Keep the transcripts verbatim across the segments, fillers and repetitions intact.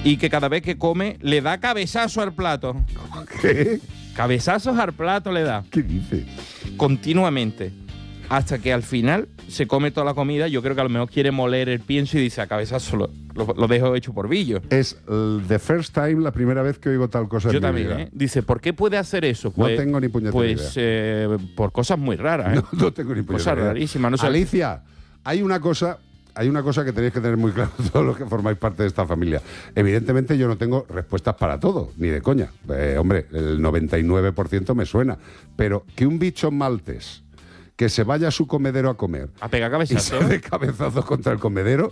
y que cada vez que come le da cabezazo al plato. ¿Qué? Cabezazos al plato le da. ¿Qué dices? Continuamente. Hasta que al final se come toda la comida. Yo creo que a lo mejor quiere moler el pienso y dice, a cabezazo lo, lo, lo dejo hecho por billo. Es uh, the first time, la primera vez que oigo tal cosa Yo en mi también, vida. ¿eh? Dice, ¿por qué puede hacer eso? Pues, no tengo ni puñetera Pues idea. eh, por cosas muy raras, ¿eh? No, no tengo ni puñetera Cosas idea. rarísimas. No sé. Alicia, hay una cosa... Hay una cosa que tenéis que tener muy claro todos los que formáis parte de esta familia. Evidentemente yo no tengo respuestas para todo, ni de coña. Eh, hombre, el noventa y nueve por ciento me suena. Pero que un bicho maltés que se vaya a su comedero a comer A pegar y cabezazos. se dé cabezazos contra el comedero,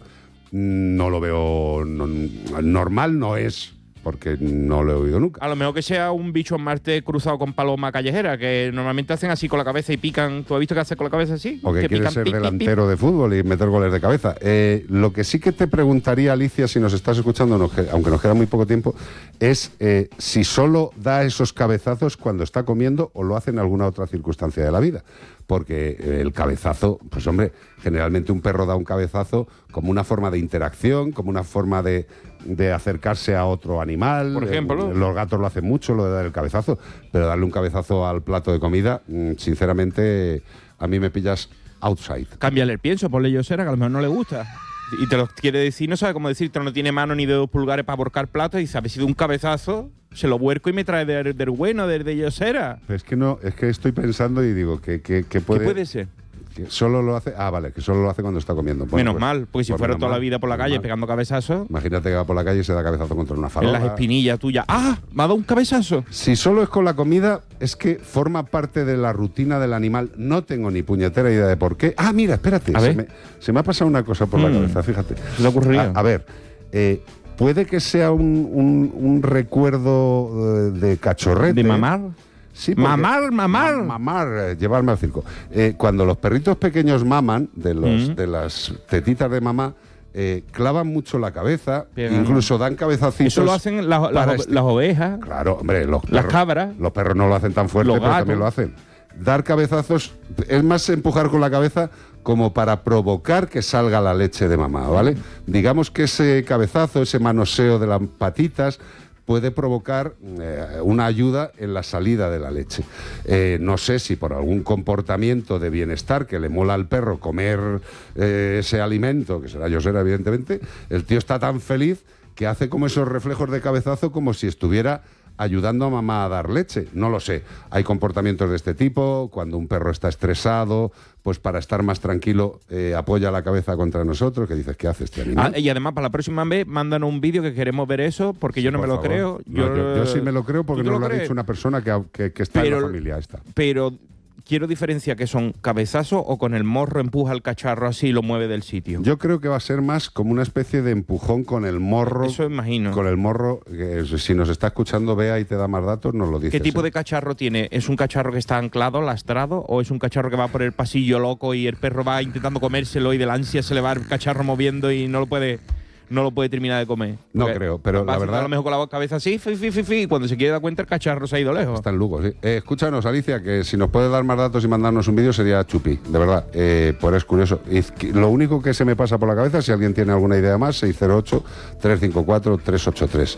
no lo veo no, normal, no es, porque no lo he oído nunca. A lo mejor que sea un bicho en Marte cruzado con paloma callejera, que normalmente hacen así con la cabeza y pican. ¿Tú has visto que hace con la cabeza así? O que, que quiere pican, ser pic, pic, delantero de fútbol y meter goles de cabeza. Eh, lo que sí que te preguntaría, Alicia, si nos estás escuchando, nos que- aunque nos queda muy poco tiempo, es eh, si solo da esos cabezazos cuando está comiendo o lo hace en alguna otra circunstancia de la vida. Porque eh, el cabezazo, pues hombre, generalmente un perro da un cabezazo como una forma de interacción, como una forma de, de acercarse a otro animal. Por ejemplo. Eh, los gatos lo hacen mucho, lo de dar el cabezazo, pero darle un cabezazo al plato de comida, mm, sinceramente, a mí me pillas outside. Cámbiale el pienso, ponle yosera, que a lo mejor no le gusta. Y te lo quiere decir, no sabe cómo decirte, no tiene mano ni dedos pulgares para borcar platos y sabe si de un cabezazo se lo vuelco y me trae del, del bueno, del de yosera. Pero es que no, es que estoy pensando y digo que, que, que puede. ¿Qué puede ser? Que solo lo hace. Ah, vale, que solo lo hace cuando está comiendo. Bueno, menos pues- mal, porque si pues fuera menos toda la mal, vida por la menos calle mal. pegando cabezazos Imagínate que va por la calle y se da cabezazo contra una farola. en las espinillas tuyas. ¡Ah! ¿Me ha dado un cabezazo? Si solo es con la comida, es que forma parte de la rutina del animal. No tengo ni puñetera idea de por qué. Ah, mira, espérate. A Se ver. me, se me ha pasado una cosa por la Mm. cabeza, fíjate. ¿Qué le ocurriría? A, a ver, eh, puede que sea un, un- un recuerdo eh, de cachorrete. ¿De mamar? Sí, porque- Mamar, mamar. Ma- mamar, eh, llevarme al circo. Eh, cuando los perritos pequeños maman, de, los, Mm. de las tetitas de mamá, eh, clavan mucho la cabeza, Pegan. incluso dan cabezacitos. Eso lo hacen las, las, para ove- esti- las ovejas. Claro, hombre, los Las perros- cabras. Los perros no lo hacen tan fuerte, Los pero gatos. también lo hacen. Dar cabezazos es más empujar con la cabeza como para provocar que salga la leche de mamá, ¿vale? Digamos que ese cabezazo, ese manoseo de las patitas puede provocar eh, una ayuda en la salida de la leche. Eh, no sé si por algún comportamiento de bienestar que le mola al perro comer eh, ese alimento, que será yosera evidentemente, el tío está tan feliz que hace como esos reflejos de cabezazo como si estuviera ayudando a mamá a dar leche. No lo sé. Hay comportamientos de este tipo. Cuando un perro está estresado, pues para estar más tranquilo eh, apoya la cabeza contra nosotros. ¿Qué dices? ¿Qué hace este animal? Ah, y además, para la próxima vez, mándanos un vídeo que queremos ver eso, porque yo no Por me lo favor. creo. No, Yo, yo, yo sí me lo creo porque ¿Tú te no lo lo ha crees? dicho una persona que, ha- que- que está Pero- en la familia esta. Pero quiero diferenciar que son cabezazos o con el morro empuja al cacharro así y lo mueve del sitio. Yo creo que va a ser más como una especie de empujón con el morro. Eso imagino. Con el morro, que si nos está escuchando, vea y te da más datos, nos lo dice. ¿Qué tipo de cacharro tiene? ¿Es un cacharro que está anclado, lastrado, o es un cacharro que va por el pasillo loco y el perro va intentando comérselo y de la ansia se le va el cacharro moviendo y no lo puede, no lo puede terminar de comer? No Porque creo, pero va la haciendo verdad- a lo mejor con la cabeza así, fi, fi, fi, fi, y cuando se quiere dar cuenta el cacharro se ha ido lejos. Está en Lugo, sí. Eh, escúchanos, Alicia, que si nos puedes dar más datos y mandarnos un vídeo sería chupi, de verdad, eh, pues es curioso. Y que- lo único que se me pasa por la cabeza, si alguien tiene alguna idea más, seis cero ocho, tres cinco cuatro, tres ocho tres.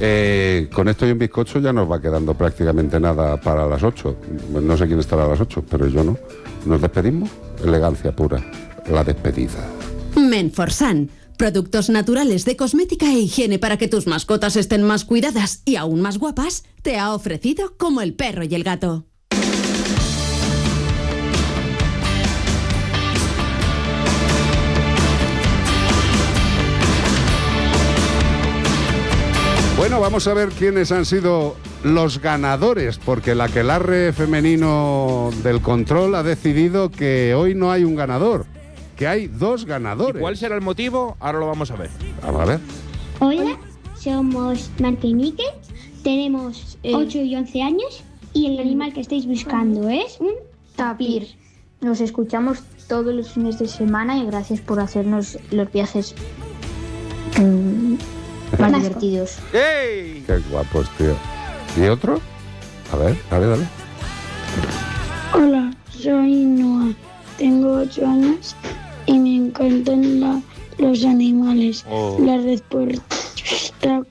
Eh, con esto y un bizcocho ya nos va quedando prácticamente nada para las ocho. No sé quién estará a las ocho, pero yo no. ¿Nos despedimos? Elegancia pura. La despedida. Menforsan. Productos naturales de cosmética e higiene para que tus mascotas estén más cuidadas y aún más guapas, te ha ofrecido Como el perro y el gato. Bueno, vamos a ver quiénes han sido los ganadores, porque el aquelarre femenino del control ha decidido que hoy no hay un ganador, que hay dos ¿Y ganadores. cuál será el motivo? Ahora lo vamos a ver. Vamos a ver. Hola, somos Marta y Miquel, tenemos ocho y once años y el animal que estáis buscando es un Tapir. Nos escuchamos todos los fines de semana y gracias por hacernos los viajes mm, más Vasco. divertidos. ¡Ey! Qué guapos, tío. ¿Y otro? A ver, dale, dale. Hola, soy Noah, tengo ocho años y me encantan la- los animales. Oh. La respuesta